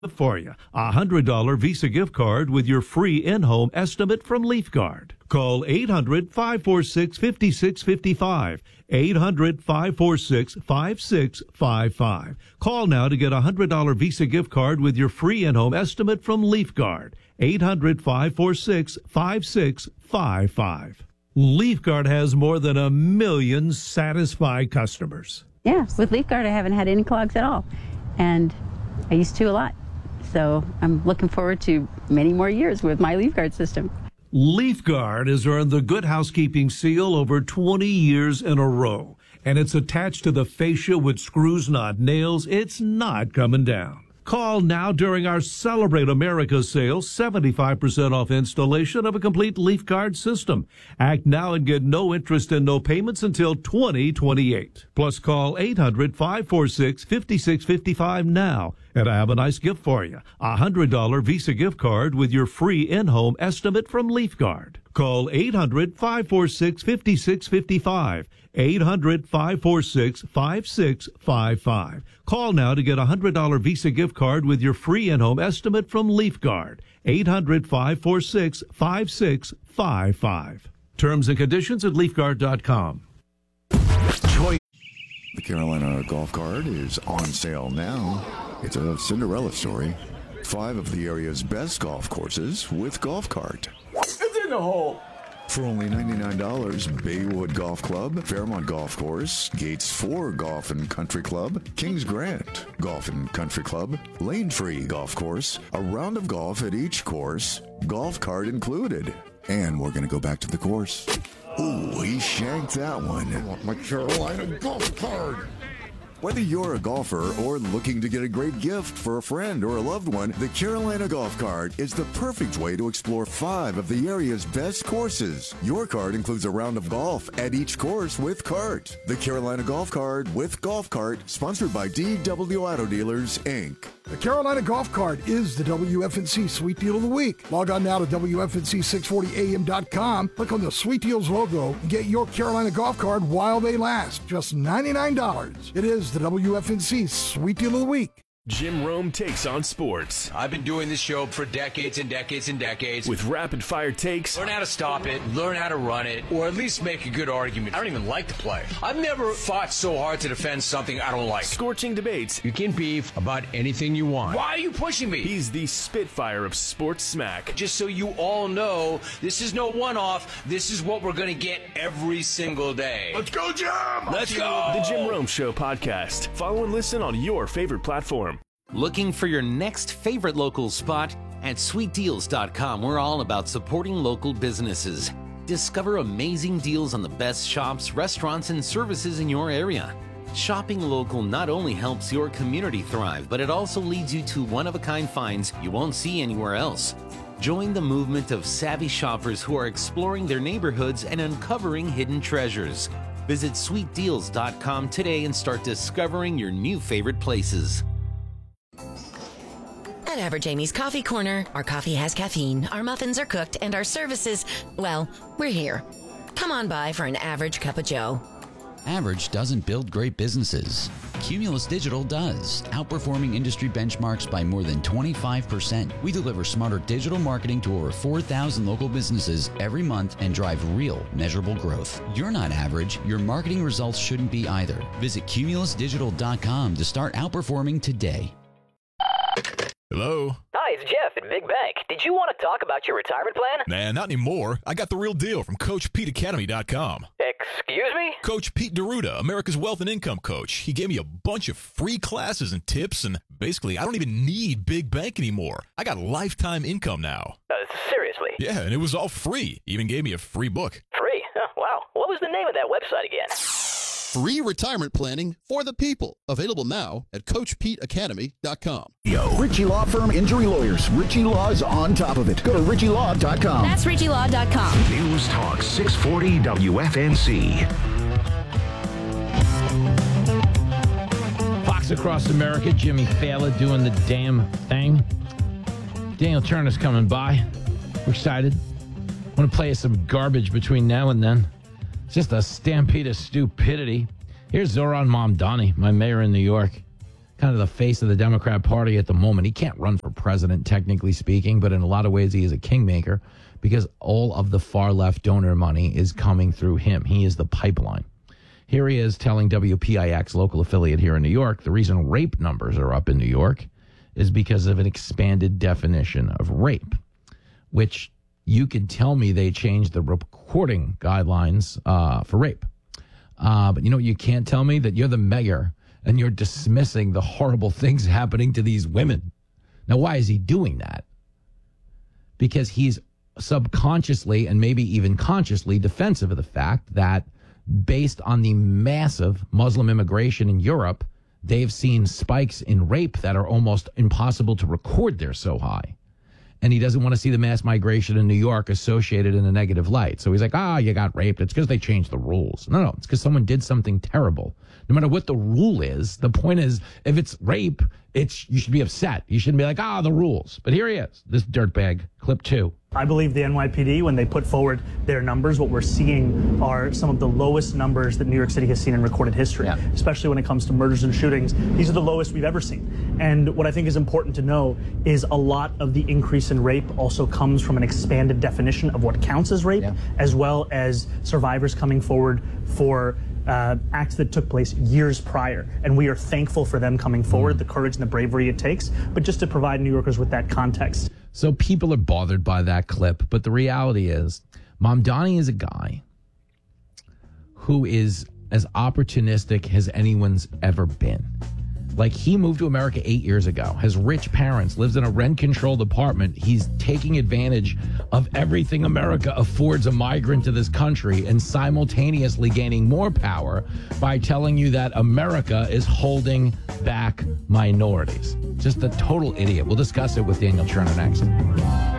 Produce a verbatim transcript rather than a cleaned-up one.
For you, a one hundred dollars Visa gift card with your free in-home estimate from LeafGuard. Call eight hundred, five four six, five six five five, eight hundred, five four six, five six five five. Call now to get a one hundred dollars Visa gift card with your free in-home estimate from LeafGuard, eight hundred, five four six, five six five five. LeafGuard has more than a million satisfied customers. Yeah, with LeafGuard I haven't had any clogs at all, and I used to a lot. So I'm looking forward to many more years with my LeafGuard system. LeafGuard has earned the Good Housekeeping seal over twenty years in a row, and it's attached to the fascia with screws, not nails. It's not coming down. Call now during our Celebrate America sale, seventy-five percent off installation of a complete LeafGuard system. Act now and get no interest and no payments until twenty twenty-eight. Plus call eight hundred, five four six, five six five five now. And I have a nice gift for you, a one hundred dollars Visa gift card with your free in-home estimate from LeafGuard. Call eight hundred, five four six, five six five five, eight hundred, five four six, five six five five. Call now to get a one hundred dollars Visa gift card with your free in-home estimate from LeafGuard, eight hundred, five four six, five six five five. Terms and conditions at leafguard dot com. The Carolina Golf Card is on sale now. It's a Cinderella story. Five of the area's best golf courses with Golf Cart. It's in the hole. For only ninety-nine dollars, Baywood Golf Club, Fairmont Golf Course, Gates four Golf and Country Club, Kings Grant Golf and Country Club, Lane Tree Golf Course, a round of golf at each course, Golf Cart included. And we're going to go back to the course. Ooh, he shanked that one. I want my Carolina Golf Card. Whether you're a golfer or looking to get a great gift for a friend or a loved one, the Carolina Golf Card is the perfect way to explore five of the area's best courses. Your card includes a round of golf at each course with cart. The Carolina Golf Card with Golf Cart, sponsored by D W Auto Dealers, Incorporated. The Carolina Golf Card is the W F N C Sweet Deal of the Week. Log on now to W F N C six forty A M dot com, click on the Sweet Deals logo, and get your Carolina Golf Card while they last. Just ninety-nine dollars. It is the W F N C Sweet Deal of the Week. Jim Rome takes on sports. I've been doing this show for decades and decades and decades. With rapid-fire takes. Learn how to stop it, learn how to run it, or at least make a good argument. I don't even like to play. I've never fought so hard to defend something I don't like. Scorching debates. You can beef about anything you want. Why are you pushing me? He's the Spitfire of sports smack. Just so you all know, this is no one-off. This is what we're going to get every single day. Let's go, Jim! Let's go! The Jim Rome Show podcast. Follow and listen on your favorite platform. Looking for your next favorite local spot? At sweet deals dot com, we're all about supporting local businesses. Discover amazing deals on the best shops, restaurants, and services in your area. Shopping local not only helps your community thrive, but it also leads you to one-of-a-kind finds you won't see anywhere else. Join the movement of savvy shoppers who are exploring their neighborhoods and uncovering hidden treasures. Visit sweet deals dot com today and start discovering your new favorite places. At Average Amy's Coffee Corner, our coffee has caffeine, our muffins are cooked, and our services, well, we're here. Come on by for an average cup of joe. Average doesn't build great businesses. Cumulus Digital does, outperforming industry benchmarks by more than twenty-five percent. We deliver smarter digital marketing to over four thousand local businesses every month and drive real, measurable growth. You're not average. Your marketing results shouldn't be either. Visit cumulus digital dot com to start outperforming today. Hello? Hi, it's Jeff at Big Bank. Did you want to talk about your retirement plan? Nah, not anymore. I got the real deal from Coach Pete Academy dot com. Excuse me? Coach Pete D'Arruda, America's Wealth and Income Coach. He gave me a bunch of free classes and tips, and basically, I don't even need Big Bank anymore. I got lifetime income now. Uh, seriously? Yeah, and it was all free. He even gave me a free book. Free? Oh, wow. What was the name of that website again? Free retirement planning for the people. Available now at Coach Pete Academy dot com. Yo, Ritchie Law Firm Injury Lawyers. Ritchie Law's on top of it. Go to Ritchie Law dot com. That's Ritchie Law dot com. News Talk six forty W F N C. Fox Across America, Jimmy Fallon doing the damn thing. Daniel Turner's coming by. We're excited. Want to play us some garbage between now and then. It's just a stampede of stupidity. Here's Zoran Mamdani, my mayor in New York. kind of the face of the Democrat Party at the moment. He can't run for president, technically speaking, but in a lot of ways he is a kingmaker because all of the far left donor money is coming through him. He is the pipeline. Here he is telling W P I X, local affiliate here in New York, the reason rape numbers are up in New York is because of an expanded definition of rape, which you could tell me they changed the recording guidelines uh, for rape. Uh, but you know what you can't tell me? That you're the mayor and you're dismissing the horrible things happening to these women. Now, why is he doing that? Because he's subconsciously and maybe even consciously defensive of the fact that based on the massive Muslim immigration in Europe, they've seen spikes in rape that are almost impossible to record. They're so high. And he doesn't want to see the mass migration in New York associated in a negative light. So he's like, ah, you got raped. It's because they changed the rules. No, no, it's because someone did something terrible. No matter what the rule is, the point is, if it's rape, it's you should be upset. You shouldn't be like, ah, the rules. But here he is, this dirtbag, clip two. I believe the N Y P D, when they put forward their numbers, what we're seeing are some of the lowest numbers that New York City has seen in recorded history, yeah. especially when it comes to murders and shootings. These are the lowest we've ever seen. And what I think is important to know is a lot of the increase in rape also comes from an expanded definition of what counts as rape, yeah. as well as survivors coming forward for Uh, acts that took place years prior, and we are thankful for them coming forward, mm. the courage and the bravery it takes, but just to provide New Yorkers with that context. So people are bothered by that clip, but the reality is Mamdani is a guy who is as opportunistic as anyone's ever been. Like, he moved to America eight years ago, has rich parents, lives in a rent-controlled apartment. He's taking advantage of everything America affords a migrant to this country and simultaneously gaining more power by telling you that America is holding back minorities. Just a total idiot. We'll discuss it with Daniel Cherner next.